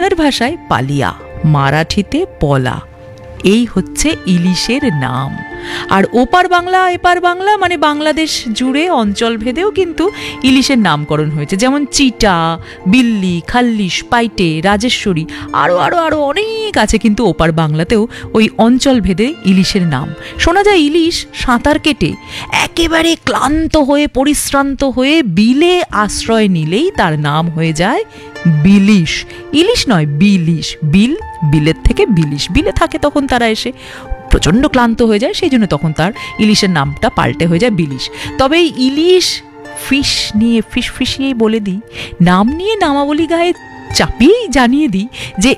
বাংলার ভাষায় পালিয়া, মারাঠিতে পলা। এই হচ্ছে ইলিশের নাম। আর ওপার বাংলা এপার বাংলা মানে বাংলাদেশ জুড়ে অঞ্চল ভেদেও কিন্তু ইলিশের নামকরণ হয়েছে, যেমন চিটা, বিল্লি, খাল্লিশ, পাইটে, রাজেশ্বরী, আরও আরও আরও অনেক আছে কিন্তু ওপার বাংলাতেও ওই অঞ্চল ভেদে ইলিশের নাম। শোনা যায় ইলিশ সাঁতার কেটে একেবারে ক্লান্ত হয়ে পরিশ্রান্ত হয়ে বিলে আশ্রয় নিলেই তার নাম হয়ে যায় বিলিশ। ইলিশ নয়, বিলিশ। বিলের থেকে বিলিশ, বিলে থাকে তখন তারা এসে প্রচণ্ড ক্লান্ত হয়ে যায়, সেই জন্য তখন তার ইলিশের নামটা পাল্টে হয়ে যায় বিলিশ। তবে এই ইলিশ ফিশিয়েই বলে দিই, নাম নিয়ে নামাবলী গায়ে চাপিয়েই জানিয়ে দিই যে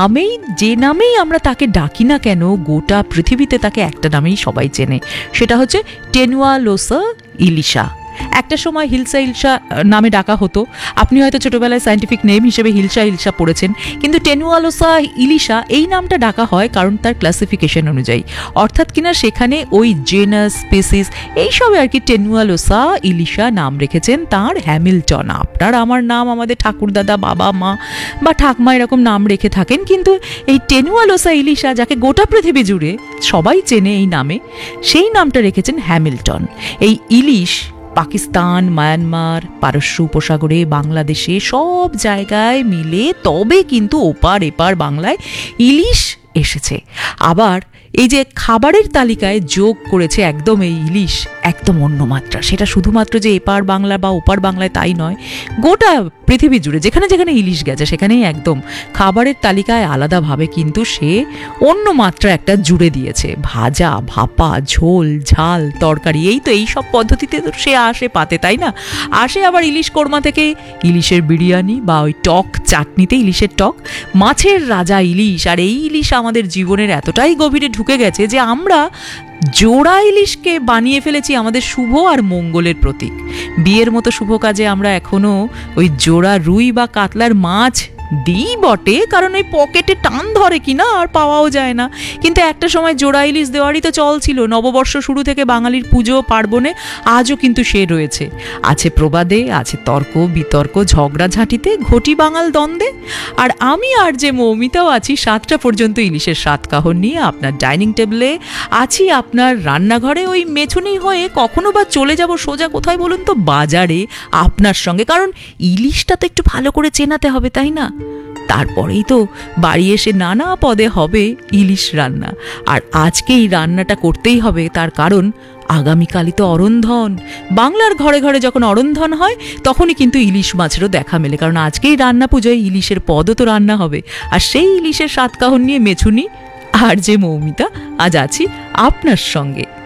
যে নামেই আমরা তাকে ডাকি না কেন, গোটা পৃথিবীতে তাকে একটা নামেই সবাই চেনে, সেটা হচ্ছে টেনুয়ালোসা ইলিশা। একটা সময় হিলসা ইলশা নামে ডাকা হতো। আপনি হয়তো ছোটবেলায় সায়েন্টিফিক নেম হিসেবে হিলসা ইলশা পড়েছেন, কিন্তু টেনুয়ালোসা ইলিশা এই নামটা ডাকা হয় কারণ তার ক্লাসিফিকেশন অনুযায়ী, অর্থাৎ কিনা সেখানে ওই জেনাস, স্পিসিস এইসব আর কি টেনুয়ালোসা ইলিশা নাম রেখেছেন তার হ্যামিল্টন। আপনার আমার নাম আমাদের ঠাকুরদাদা, বাবা মা বা ঠাকমা এরকম নাম রেখে থাকেন, কিন্তু এই টেনুয়ালোসা ইলিশা যাকে গোটা পৃথিবী জুড়ে সবাই চেনে এই নামে, সেই নামটা রেখেছেন হ্যামিল্টন। এই ইলিশ পাকিস্তান, মায়ানমার, পারস্য উপসাগরে, বাংলাদেশে সব জায়গায় মিলে তবে কিন্তু ওপার এপার বাংলায় ইলিশ এসেছে। আবার এই যে খাবারের তালিকায় যোগ করেছে একদম এই ইলিশ একদম অন্য মাত্রা, সেটা শুধুমাত্র যে এপার বাংলা বা ওপার বাংলায় তাই নয়, গোটা পৃথিবী জুড়ে যেখানে যেখানে ইলিশ গেছে সেখানেই একদম খাবারের তালিকায় আলাদাভাবে কিন্তু সে অন্য মাত্রা একটা জুড়ে দিয়েছে। ভাজা, ভাপা, ঝোল, ঝাল, তরকারি, এই তো এই সব পদ্ধতিতে তো সে আসে পাতে, তাই না? আসে আবার ইলিশ কোরমা থেকে ইলিশের বিরিয়ানি বা ওই টক চাটনিতে ইলিশের টক, মাছের রাজা ইলিশ। আর এই ইলিশ আমাদের জীবনের এতটাই গভীরে ঢুকে গেছে যে আমরা জোড়া ইলিশকে বানিয়ে ফেলেছি আমাদের শুভ আর মঙ্গলের প্রতীক। বিয়ের মতো শুভ কাজে আমরা এখনো ওই জোড়া রুই বা কাতলার মাছ দিই বটে, কারণ ওই পকেটে টান ধরে কিনা আর পাওয়াও যায় না, কিন্তু একটা সময় জোড়া ইলিশ দেওয়ারই তো চল ছিল। নববর্ষ শুরু থেকে বাঙালির পুজো পার্বণে আজও কিন্তু সে রয়েছে। আছে প্রবাদে, আছে তর্ক বিতর্ক, ঝগড়াঝাঁটিতে, ঘটি বাঙাল দ্বন্দ্বে। আর আমি আর যে মৌমিতাও আছি 7টা পর্যন্ত ইলিশের সাতকাহন নিয়ে আপনার ডাইনিং টেবিলে আছি, আপনার রান্নাঘরে ওই মেছুনি হয়ে কখনো বা চলে যাব সোজা কোথায় বলুন তো, বাজারে আপনার সঙ্গে, কারণ ইলিশটা তো একটু ভালো করে চেনাতে হবে, তাই না? তারপরেই তো বাড়ি এসে নানা পদে হবে ইলিশ রান্না। আর আজকে এই রান্নাটা করতেই হবে, তার কারণ আগামীকালই তো অরন্ধন। বাংলার ঘরে ঘরে যখন অরন্ধন হয় তখনই কিন্তু ইলিশ মাছেরও দেখা মেলে, কারণ আজকেই রান্না পুজোয় ইলিশের পদও তো রান্না হবে। আর সেই ইলিশের সাতকাহন নিয়ে মেছুনি আর যে মৌমিতা আজ আছি আপনার সঙ্গে।